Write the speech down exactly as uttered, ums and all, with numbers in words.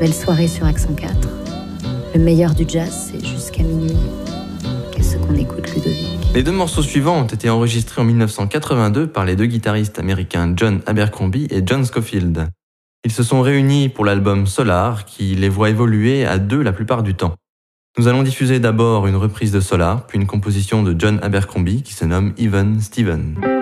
belle soirée sur Accent quatre. Le meilleur du jazz, c'est jusqu'à minuit. Qu'est-ce qu'on écoute, Ludovic? Les deux morceaux suivants ont été enregistrés en mille neuf cent quatre-vingt-deux par les deux guitaristes américains John Abercrombie et John Scofield. Ils se sont réunis pour l'album Solar, qui les voit évoluer à deux la plupart du temps. Nous allons diffuser d'abord une reprise de Solar, puis une composition de John Abercrombie qui se nomme Even Steven.